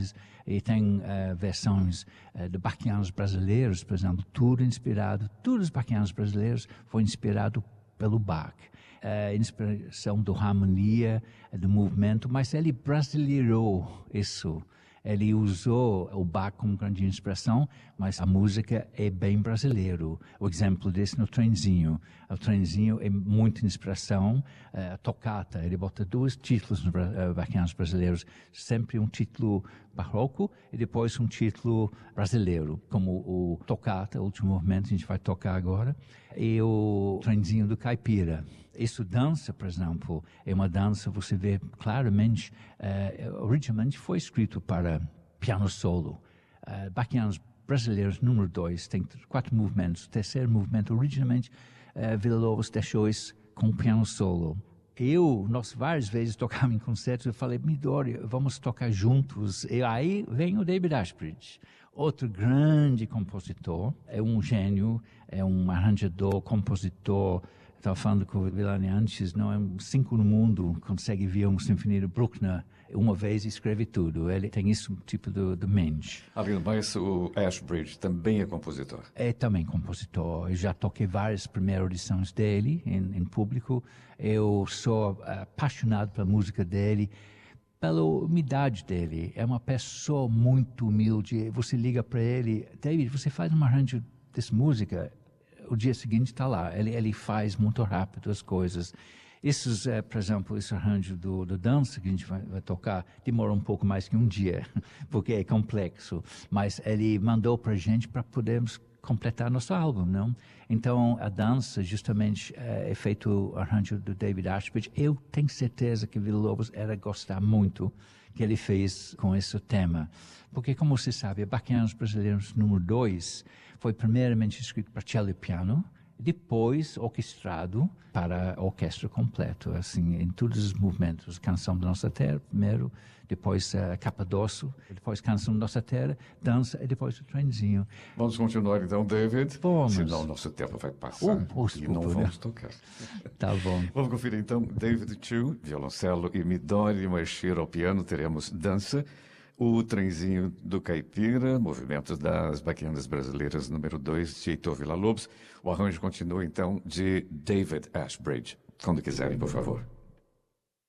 Alves, e tem versões de baquianos brasileiros, por exemplo, todos os baquianos brasileiros foram inspirados pelo Bach. Inspiração do harmonia, do movimento, mas ele brasileirou isso. Ele usou o Bach como grande inspiração, mas a música é bem brasileiro. O exemplo desse no Trenzinho. O Trenzinho é muita inspiração. A Toccata, ele bota 2 títulos nos baquianos brasileiros. Sempre um título barroco e depois um título brasileiro, como o Toccata, o último movimento que a gente vai tocar agora, e o Trenzinho do Caipira. Isso dança, por exemplo, é uma dança, você vê claramente, originalmente foi escrito para piano solo. Baquianos brasileiros número 2 tem 4 movimentos. O terceiro movimento, originalmente, Villa-Lobos deixou isso com piano solo. Nós várias vezes tocávamos em concertos, eu falei, Midori, vamos tocar juntos. E aí vem o David Ashbridge, outro grande compositor, é um gênio, é um arranjador, compositor. Estava falando com o Villani antes, não é 5 no mundo consegue ver uma sinfonia de Bruckner uma vez e escreve tudo. Ele tem isso tipo de mente. Mas o Ashbridge também é compositor? É também compositor. Eu já toquei várias primeiras audições dele em público. Eu sou apaixonado pela música dele, pela humildade dele. É uma pessoa muito humilde. Você liga para ele, David, você faz um arranjo dessa música? O dia seguinte está lá. Ele faz muito rápido as coisas. Esses, por exemplo, esse arranjo do dança que a gente vai tocar demora um pouco mais que um dia, porque é complexo. Mas ele mandou para a gente para podermos completar nosso álbum, não? Então, a dança, justamente, é feito o arranjo do David Ashbridge. Eu tenho certeza que Villa-Lobos era gostar muito que ele fez com esse tema. Porque, como você sabe, Baquianos Brasileiros número 2 foi primeiramente escrito para cello e piano, depois orquestrado para a orquestra completa, assim, em todos os movimentos. Canção da Nossa Terra, primeiro, depois Capadócio, depois Canção da Nossa Terra, dança e depois o Trenzinho. Vamos continuar então, David? Vamos. Senão o nosso tempo vai passar e não vamos tocar. Tá bom. Vamos conferir então David Chu, violoncelo, e Midori Maeshiro ao piano. Teremos dança, o Trenzinho do Caipira, movimentos das Baquianas Brasileiras número 2, de Heitor Villa-Lobos. O arranjo continua então de David Ashbridge. Quando quiserem, por favor.